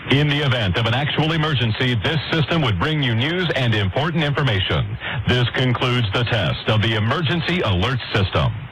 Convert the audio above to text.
In the event of an actual emergency, this system would bring you news and important information. This concludes the test of the Emergency Alert System.